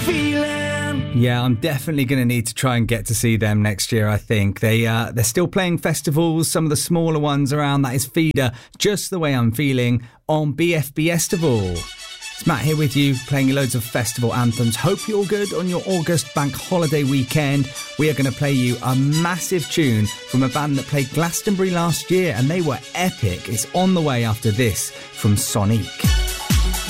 feeling. Yeah, I'm definitely going to need to try and get to see them next year, I think. They're still playing festivals, some of the smaller ones around. That is Feeder, Just the Way I'm Feeling, on BFBestival. It's Matt here with you, playing you loads of festival anthems. Hope you're all good on your August bank holiday weekend. We are going to play you a massive tune from a band that played Glastonbury last year, and they were epic. It's on the way after this from Sonique.